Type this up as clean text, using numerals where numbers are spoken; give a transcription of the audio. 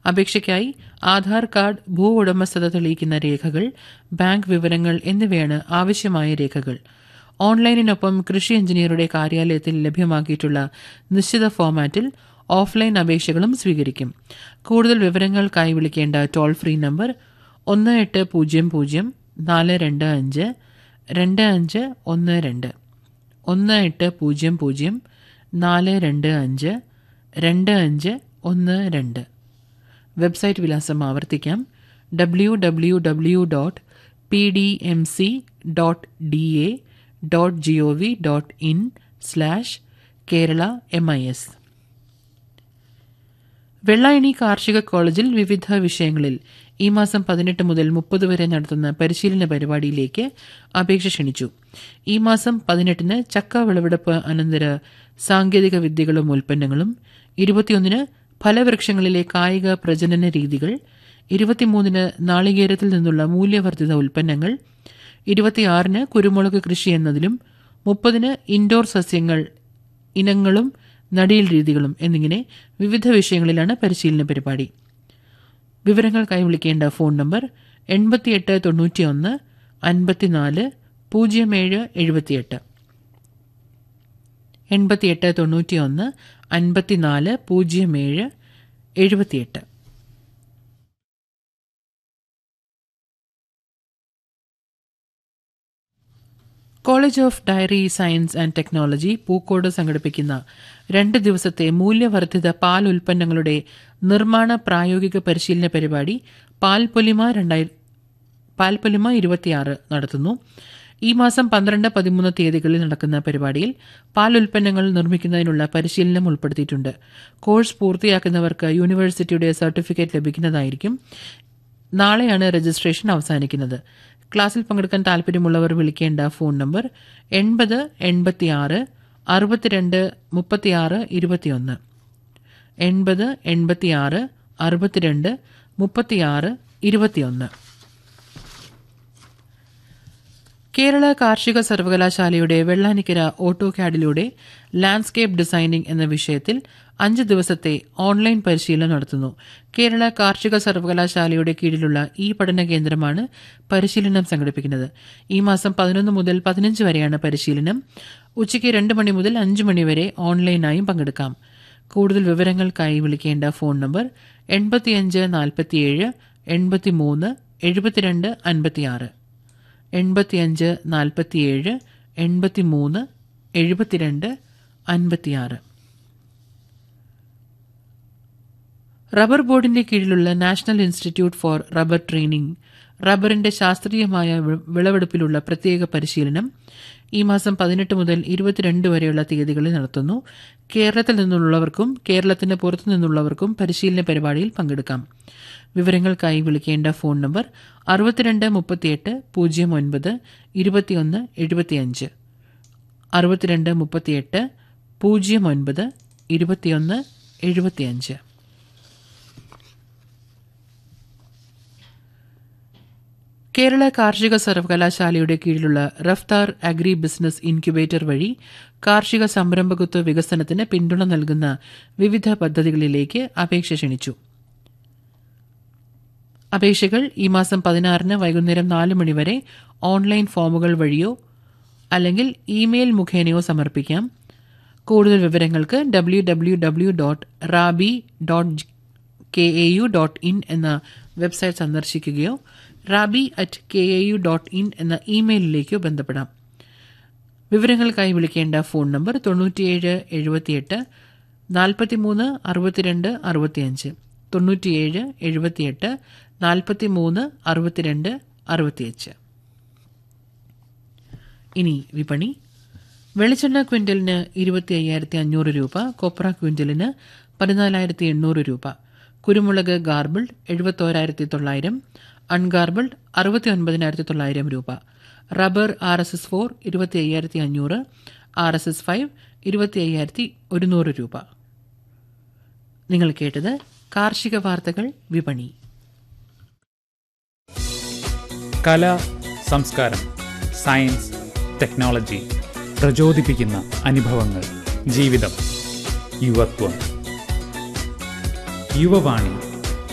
അപേക്ഷയ്ക്കായി Aadhaar card, ഭൂ ഉടമസ്ഥത തെളിയിക്കുന്ന രേഖകൾ, ബാങ്ക് വിവരങ്ങൾ എന്നിവയാണ് ആവശ്യമായ രേഖകൾ. ഓൺലൈനിനൊപ്പം കൃഷി എഞ്ചിനീയറുടെ കാര്യാലയത്തിൽ ലഭ്യമാക്കിയിട്ടുള്ള നിശ്ചിത ഫോർമാറ്റിൽ ഓഫ്ലൈൻ അപേക്ഷകളും സ്വീകരിക്കും. കൂടുതൽ വിവരങ്ങൾക്കായി വിളിക്കേണ്ട ടോൾ ഫ്രീ നമ്പർ 1800-425-2512 1800-425-2512. വെബ്സൈറ്റ് വിലാസം ആവർത്തിക്കാം: www.pdmc.da.gov.in/Kerala-MIS. വെള്ളായണി കാർഷിക കോളേജിൽ വിവിധ വിഷയങ്ങളിൽ ഈ മാസം 18 മുതൽ 30 വരെ നടത്തുന്ന പരിശീലന പരിപാടിയിലേക്ക് അപേക്ഷ ക്ഷണിച്ചു. ഈ മാസം 18-ന് ചക്ക വിളവെടുപ്പ് അനന്തര സാങ്കേതിക വിദ്യകളും ഉൽപ്പന്നങ്ങളും, 21-ന് ഫലവൃക്ഷങ്ങളിലെ കായിക പ്രജനന രീതികൾ, 23-ന് നാളികേരത്തിൽ നിന്നുള്ള മൂല്യവർദ്ധിത ഉൽപ്പന്നങ്ങൾ, 26-ന് കുരുമുളക് കൃഷി എന്നതിലും, 30-ന് ഇൻഡോർ സസ്യങ്ങൾ ഇനങ്ങളും നടീൽ രീതികളും എന്നിങ്ങനെ വിവിധ വിഷയങ്ങളിലാണ് പരിശീലന പരിപാടി. വിവരങ്ങൾക്കായി വിളിക്കേണ്ട phone number 8891 54 0778 8891 54 0778. College of dairy science and technology Pookode സംഘടിപ്പിക്കുന്ന 2 ദിവസത്തെ മൂല്യവർദ്ധിത പാൽ ഉൽപ്പന്നങ്ങളുടെ നിർമ്മാണ പ്രായോഗിക പരിശീലന പരിപാടി പാൽപ്പൊലിമ 26 നടത്തുന്നു. ഈ മാസം 12-13 തീയതികളിൽ നടക്കുന്ന പരിപാടിയിൽ പാൽ ഉൽപ്പന്നങ്ങൾ നിർമ്മിക്കുന്നതിനുള്ള പരിശീലനം ഉൾപ്പെടുത്തിയിട്ടുണ്ട്. കോഴ്സ് പൂർത്തിയാക്കുന്നവർക്ക് യൂണിവേഴ്സിറ്റിയുടെ സർട്ടിഫിക്കറ്റ് ലഭിക്കുന്നതായിരിക്കും. നാളെയാണ് രജിസ്ട്രേഷൻ അവസാനിക്കുന്നത്. ക്ലാസ്സിൽ പങ്കെടുക്കാൻ താൽപ്പര്യമുള്ളവർ വിളിക്കേണ്ട ഫോൺ നമ്പർ 80 86 62 36 21 80 86 62 36 21. കേരള കാർഷിക സർവകലാശാലയുടെ വെള്ളാനിക്കര ഓട്ടോകാഡിലൂടെ ലാൻഡ്സ്കേപ്പ് ഡിസൈനിംഗ് എന്ന വിഷയത്തിൽ 5 ദിവസത്തെ ഓൺലൈൻ പരിശീലനം നടത്തുന്നു. കേരള കാർഷിക സർവകലാശാലയുടെ കീഴിലുള്ള ഈ പഠന കേന്ദ്രമാണ് പരിശീലനം സംഘടിപ്പിക്കുന്നത്. ഈ മാസം 11 മുതൽ 15 വരെയാണ് പരിശീലനം. ഉച്ചയ്ക്ക് 2 മണി മുതൽ 5 മണി വരെ ഓൺലൈനായും പങ്കെടുക്കാം. കൂടുതൽ വിവരങ്ങൾക്കായി വിളിക്കേണ്ട ഫോൺ നമ്പർ 85 47 83 72 56 85 47 83 72 56. റബ്ബർ ബോർഡിന്റെ കീഴിലുള്ള national institute four rubber training റബ്ബറിന്റെ ശാസ്ത്രീയമായ വിളവെടുപ്പിലുള്ള പ്രത്യേക പരിശീലനം ഈ മാസം 18 മുതൽ 22 വരെയുള്ള തീയതികളിൽ നടത്തുന്നു. കേരളത്തിൽ നിന്നുള്ളവർക്കും കേരളത്തിന് പുറത്തു നിന്നുള്ളവർക്കും പരിശീലന പരിപാടിയിൽ പങ്കെടുക്കാം. വിവരങ്ങൾക്കായി വിളിക്കേണ്ട ഫോൺ നമ്പർ 62 38 09 21 75 62 38 09 21 75. കേരള കാർഷിക സർവകലാശാലയുടെ കീഴിലുള്ള റഫ്താർ അഗ്രി ബിസിനസ് ഇൻക്യുബേറ്റർ വഴി കാർഷിക സംരംഭകത്വ വികസനത്തിന് പിന്തുണ നൽകുന്ന വിവിധ പദ്ധതികളിലേക്ക് അപേക്ഷ ക്ഷണിച്ചു. അപേക്ഷകൾ ഈ മാസം 16-ന് വൈകുന്നേരം 4 മണി വരെ ഓൺലൈൻ ഫോമുകൾ വഴിയോ അല്ലെങ്കിൽ ഇമെയിൽ മുഖേനയോ സമർപ്പിക്കാം. കൂടുതൽ വിവരങ്ങൾക്ക് www.rabi.kau.in എന്ന വെബ്സൈറ്റ് സന്ദർശിക്കുകയോ rabi@kau.in എന്ന ഇമെയിലിലേക്കോ ബന്ധപ്പെടാം. വിവരങ്ങൾക്കായി വിളിക്കേണ്ട ഫോൺ നമ്പർ 97 78 43 62 65 97 78 43 62 65. ഇനി വിപണി. വെളിച്ചെണ്ണ ക്വിന്റലിന് 25,500 രൂപ, കൊപ്ര ക്വിന്റലിന് 14,800 രൂപ, കുരുമുളക് ഗാർബിൾഡ് 71,900, അൺഗാർബിൾഡ് 69,900 രൂപ, റബ്ബർ RSS4 25,500, RSS5 25,100 രൂപ. നിങ്ങൾ കേട്ടത് കാർഷിക വാർത്തകൾ വിപണി. കല, സംസ്കാരം, സയൻസ്, ടെക്നോളജി, പ്രചോദിപ്പിക്കുന്ന അനുഭവങ്ങൾ, ജീവിതം, യുവത്വം. യുവവാണി